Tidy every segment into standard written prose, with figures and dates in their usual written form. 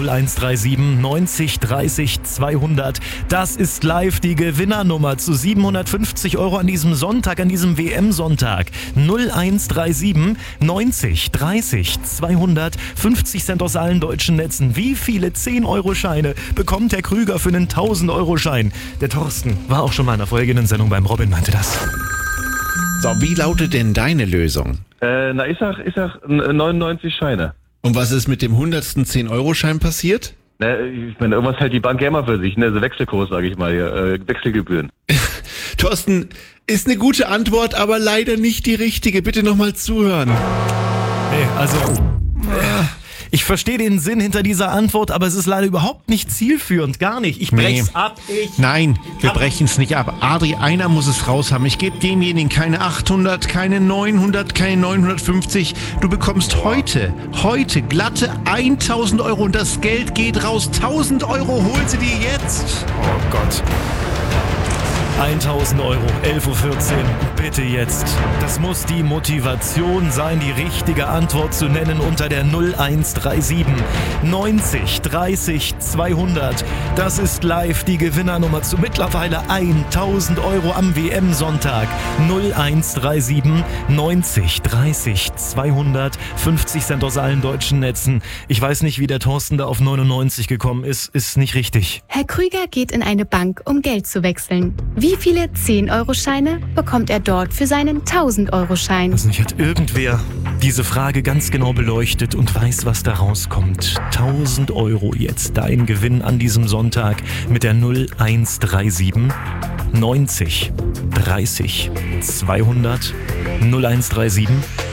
0137 90 30 200. Das ist live die Gewinnernummer zu 750 € an diesem Sonntag, an diesem WM-Sonntag. 0137 90 30 200. 50 Cent aus allen deutschen Netzen. Wie viele 10-Euro-Scheine bekommt Herr Krüger für einen 1000-Euro-Schein? Der Thorsten war auch schon mal in einer vorhergehenden Sendung beim Robin, meinte das. So, wie lautet denn deine Lösung? Ich sag 99 Scheine. Und was ist mit dem 100. 10-Euro-Schein passiert? Ich meine, irgendwas hält die Bank ja immer für sich, ne? So Wechselkurs, sage ich mal hier, Wechselgebühren. Thorsten, ist eine gute Antwort, aber leider nicht die richtige. Bitte nochmal zuhören. Nee, also... Ich verstehe den Sinn hinter dieser Antwort, aber es ist leider überhaupt nicht zielführend, gar nicht. Ich brech's ab. Nein, wir brechen es nicht ab. Adri, einer muss es raus haben. Ich gebe demjenigen keine 800, keine 900, keine 950. Du bekommst heute glatte 1000 € und das Geld geht raus. 1000 €, hol sie dir jetzt. Oh Gott. 1000 €, 11.14 Uhr, bitte jetzt. Das muss die Motivation sein, die richtige Antwort zu nennen unter der 0137 90 30 200. Das ist live die Gewinnernummer zu mittlerweile 1000 € am WM-Sonntag. 0137 90 30 200. 50 Cent aus allen deutschen Netzen. Ich weiß nicht, wie der Thorsten da auf 99 gekommen ist. Ist nicht richtig. Herr Krüger geht in eine Bank, um Geld zu wechseln. Wie viele 10-Euro-Scheine bekommt er dort für seinen 1000-Euro-Schein? Also nicht hat irgendwer diese Frage ganz genau beleuchtet und weiß, was da rauskommt. 1000 € jetzt dein Gewinn an diesem Sonntag mit der 0137 90 30 200. 0137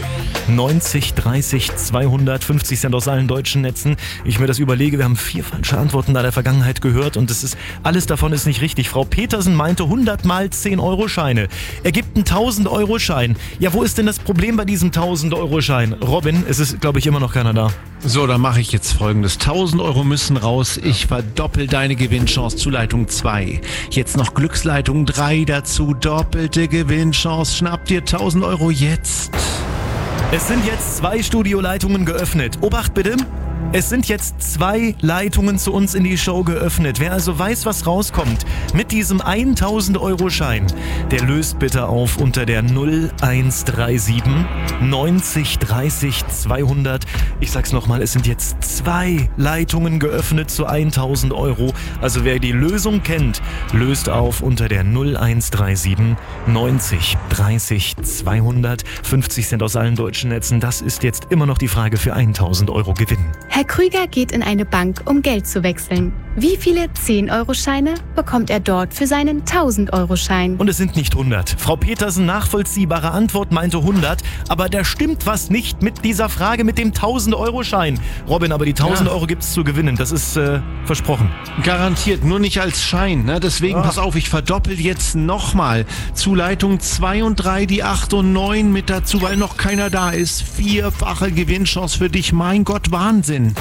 90 30 250 Cent aus allen deutschen Netzen. Ich mir das überlege, wir haben 4 falsche Antworten da der Vergangenheit gehört und alles davon ist nicht richtig. Frau Petersen meinte 100 mal 10-Euro-Scheine. Er gibt einen 1000-Euro-Schein. Ja, wo ist denn das Problem bei diesem 1000-Euro-Schein? Robin, es ist, glaube ich, immer noch keiner da. So, dann mache ich jetzt Folgendes. 1000 € müssen raus. Ich verdoppel deine Gewinnchance zu Leitung 2. Jetzt noch Glücksleitung 3 dazu. Doppelte Gewinnchance. Schnapp dir 1000 € jetzt. Es sind jetzt 2 Studioleitungen geöffnet. Obacht bitte. Es sind jetzt 2 Leitungen zu uns in die Show geöffnet. Wer also weiß, was rauskommt mit diesem 1000-Euro-Schein, der löst bitte auf unter der 0137 90 30 200. Ich sag's nochmal, es sind jetzt 2 Leitungen geöffnet zu 1000 €. Also wer die Lösung kennt, löst auf unter der 0137 90 30 200. 50 Cent aus allen deutschen Netzen. Das ist jetzt immer noch die Frage für 1000 € Gewinn. Herr Krüger geht in eine Bank, um Geld zu wechseln. Wie viele 10-Euro-Scheine bekommt er dort für seinen 1000-Euro-Schein? Und es sind nicht 100. Frau Petersen, nachvollziehbare Antwort, meinte 100. Aber da stimmt was nicht mit dieser Frage mit dem 1000-Euro-Schein. Robin, aber die 1000 € gibt's zu gewinnen. Das ist versprochen. Garantiert, nur nicht als Schein. Ne? Deswegen pass auf, ich verdoppel jetzt nochmal. Zu Leitung 2 und 3 die 8 und 9 mit dazu, weil noch keiner da ist. 4-fache Gewinnchance für dich. Mein Gott, Wahnsinn.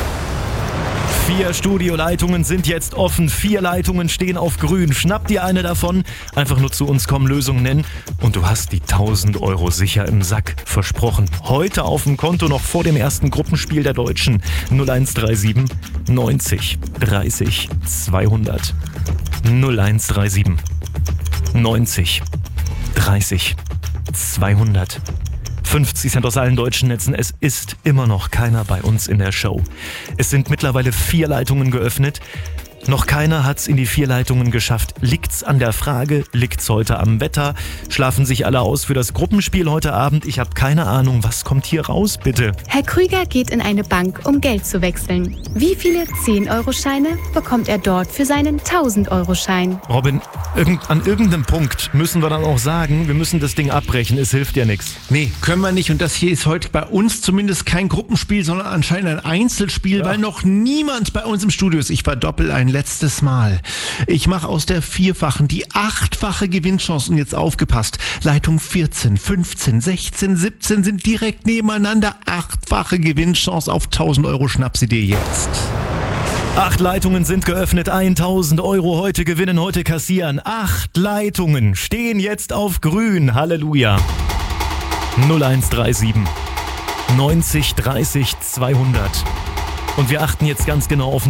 4 Studioleitungen sind jetzt offen. 4 Leitungen stehen auf grün. Schnapp dir eine davon. Einfach nur zu uns kommen, Lösung nennen. Und du hast die 1000 € sicher im Sack. Versprochen. Heute auf dem Konto noch vor dem ersten Gruppenspiel der Deutschen. 0137 90 30 200. 0137 90 30 200. 50 Cent aus allen deutschen Netzen. Es ist immer noch keiner bei uns in der Show. Es sind mittlerweile 4 Leitungen geöffnet. Noch keiner hat's in die 4 Leitungen geschafft. Liegt's an der Frage? Liegt's heute am Wetter? Schlafen sich alle aus für das Gruppenspiel heute Abend? Ich habe keine Ahnung. Was kommt hier raus, bitte? Herr Krüger geht in eine Bank, um Geld zu wechseln. Wie viele 10-Euro-Scheine bekommt er dort für seinen 1000-Euro-Schein? Robin, an irgendeinem Punkt müssen wir dann auch sagen, wir müssen das Ding abbrechen. Es hilft ja nichts. Nee, können wir nicht. Und das hier ist heute bei uns zumindest kein Gruppenspiel, sondern anscheinend ein Einzelspiel, weil noch niemand bei uns im Studio ist. Ich verdoppel ein letztes Mal. Ich mache aus der 4-fachen die 8-fache Gewinnchance und jetzt aufgepasst. Leitung 14, 15, 16, 17 sind direkt nebeneinander. 8-fache Gewinnchance auf 1000 €. Schnapp sie dir jetzt. 8 Leitungen sind geöffnet, 1000 € heute gewinnen, heute kassieren. 8 Leitungen stehen jetzt auf grün. Halleluja. 0137 90 30 200. Und wir achten jetzt ganz genau auf